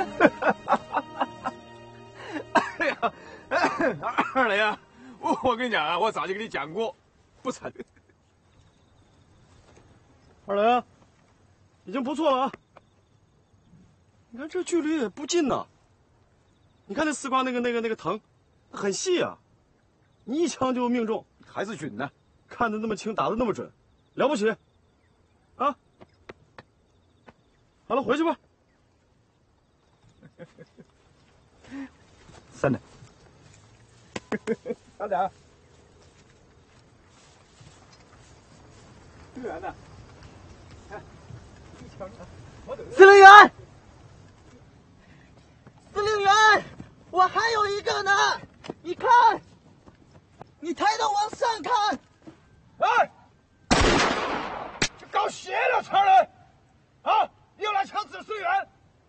哎呀，二雷啊，我跟你讲啊，我早就跟你讲过，不成。 二雷，已经不错了啊。你看这距离也不近呐。你看那丝瓜那个藤，很细啊，你一枪就命中， 还是准呢。 看得那么清，打得那么准，了不起。啊，好了，回去吧。 真的。小点。这远呢。 司令员，司令员，我还有一个呢。你看，你抬头往上看。 哎，这搞邪了，常人！啊，又来枪指司令员！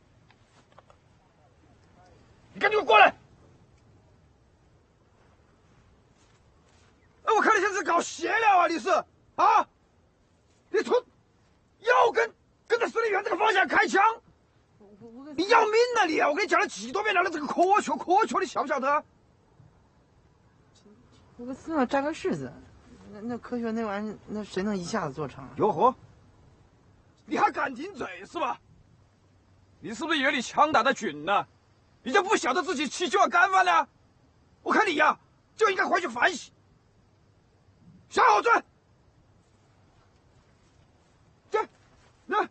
你赶紧给我过来！哎，我看你像是搞邪了啊！你是啊？你从要跟着司令员这个方向开枪，你要命啊你啊！我跟你讲了几多遍了，这个科学，你晓不晓得？ 我跟司令员扎个柿子，那科学那玩意儿，那谁能一下子做成？ 哟呵，你还敢顶嘴是吧？你是不是以为你枪打得准呢？你就不晓得自己吃就要干饭了？我看你呀，就应该回去反省，想好准。那，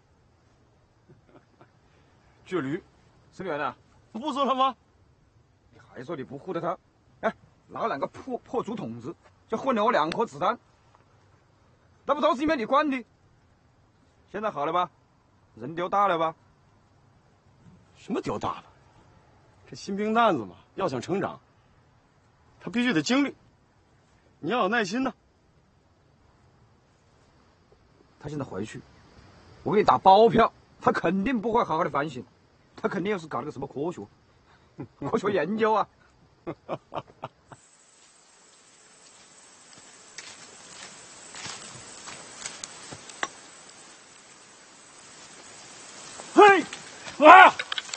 巨驴，司令员啊， 不说了吗？ 你还说你不护着他？哎，拿两个破竹筒子就混了我2颗子弹，那不都是因为你惯的？现在好了吧？人丢大了吧？ 什么丢大了？这新兵蛋子嘛，要想成长，他必须得经历，你要有耐心呐。 他现在回去，我给你打包票，他肯定不会好好的反省，他肯定又是搞了个什么科学研究啊！ 嘿，啊！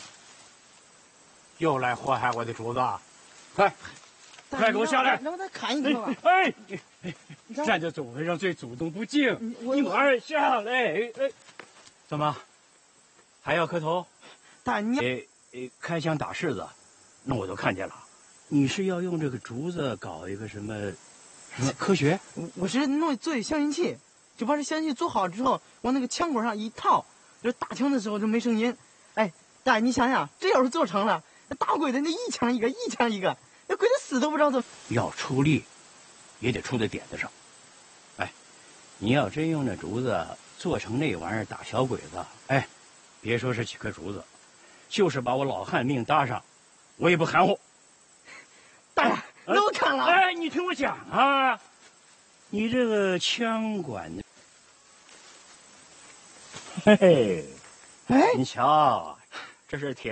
又来祸害我的竹子，快给我下来！ 让他砍一颗吧。 哎，站在座位上最主动不敬，你马上下来！哎，怎么还要磕头？ 大你开枪打柿子，那我都看见了。你是要用这个竹子搞一个什么科学？ 我是做消音器，就把这消音器做好之后，往那个枪管上一套，就打枪的时候就没声音。哎，大你想想，这要是做成了，那打鬼的那一枪一个，那鬼的死都不知道怎么。 要出力，也得出在点子上。哎，你要真用那竹子做成那玩意儿打小鬼子，哎，别说是几颗竹子，就是把我老汉命搭上，我也不含糊。 大爷，那我砍了。 哎，你听我讲啊，你这个枪管的，嘿嘿， 哎， 你瞧，这是铁。